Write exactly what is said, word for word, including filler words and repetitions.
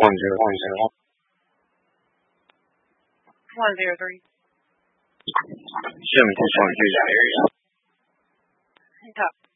one zero one zero. One zero three. seven two seven three that area. Hang up.